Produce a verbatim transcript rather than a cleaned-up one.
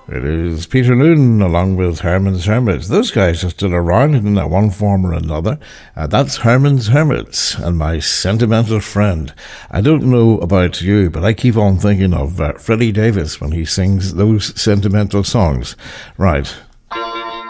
It is Peter Noone along with Herman's Hermits. Those guys are still around in one form or another. Uh, that's Herman's Hermits and My Sentimental Friend. I don't know about you, but I keep on thinking of uh, Freddie Davis when he sings those sentimental songs. Right,